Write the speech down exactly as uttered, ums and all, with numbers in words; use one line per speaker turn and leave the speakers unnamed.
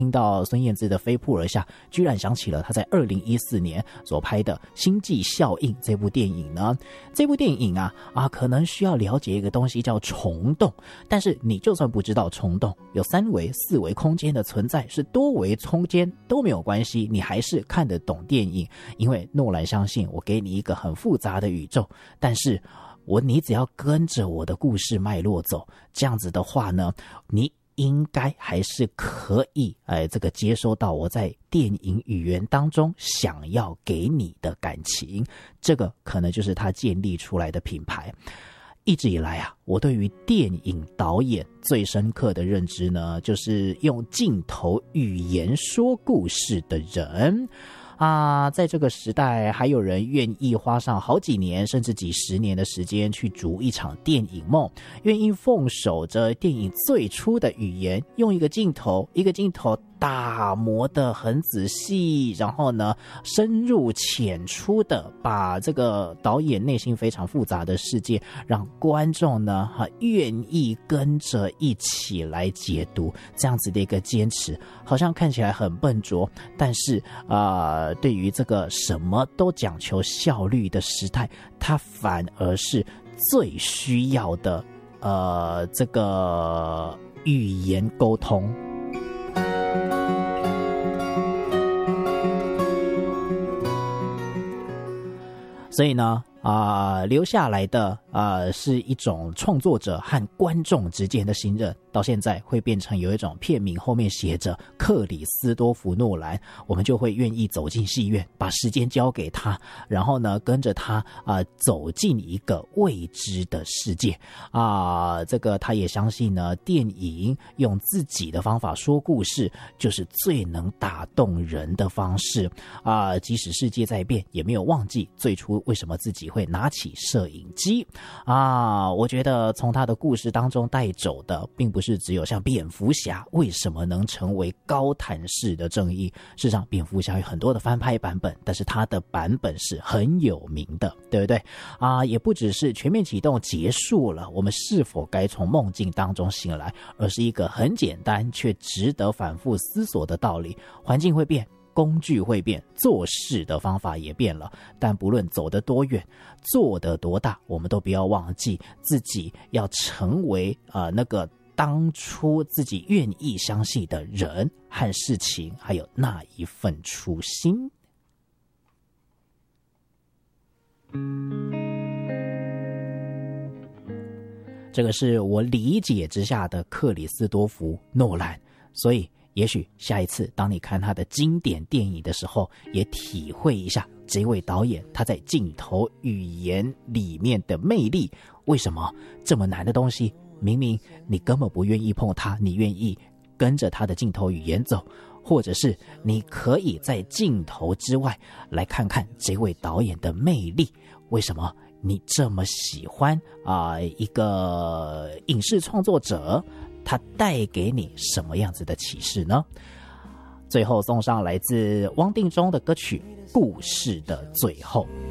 听到孙燕姿的飞扑而下，居然想起了他在二零一四年所拍的《星际效应》这部电影呢。这部电影啊啊，可能需要了解一个东西叫虫洞，但是你就算不知道虫洞有三维、四维空间的存在，是多维空间都没有关系，你还是看得懂电影，因为诺兰相信我给你一个很复杂的宇宙，但是我你只要跟着我的故事脉络走，这样子的话呢，你应该还是可以哎，这个接收到我在电影语言当中想要给你的感情，这个可能就是他建立出来的品牌。一直以来啊，我对于电影导演最深刻的认知呢，就是用镜头语言说故事的人啊，在这个时代，还有人愿意花上好几年甚至几十年的时间去逐一场电影梦，愿意奉守着电影最初的语言，用一个镜头一个镜头打磨得很仔细，然后呢深入浅出的把这个导演内心非常复杂的世界让观众呢愿意跟着一起来解读，这样子的一个坚持好像看起来很笨拙，但是啊、呃，对于这个什么都讲求效率的时代，它反而是最需要的呃这个语言沟通。所以呢啊、呃，留下来的啊、呃、是一种创作者和观众之间的信任，到现在会变成有一种片名后面写着克里斯多弗诺兰，我们就会愿意走进戏院，把时间交给他，然后呢跟着他啊、呃、走进一个未知的世界啊、呃。这个他也相信呢，电影用自己的方法说故事就是最能打动人的方式啊、呃。即使世界在变，也没有忘记最初为什么自己会拿起摄影机啊。我觉得从他的故事当中带走的并不是只有像蝙蝠侠为什么能成为高谈式的正义，事实上蝙蝠侠有很多的翻拍版本，但是他的版本是很有名的，对不对啊？也不只是全面启动结束了，我们是否该从梦境当中醒来，而是一个很简单却值得反复思索的道理。环境会变，工具会变，做事的方法也变了，但不论走得多远，做得多大，我们都不要忘记自己要成为呃那个当初自己愿意相信的人和事情，还有那一份初心。这个是我理解之下的克里斯多弗诺兰，所以也许下一次当你看他的经典电影的时候，也体会一下这位导演他在镜头语言里面的魅力。为什么这么难的东西，明明你根本不愿意碰它，你愿意跟着他的镜头语言走，或者是你可以在镜头之外来看看这位导演的魅力。为什么你这么喜欢啊、呃、一个影视创作者，他带给你什么样子的启示呢？最后送上来自汪定中的歌曲《故事的最后》。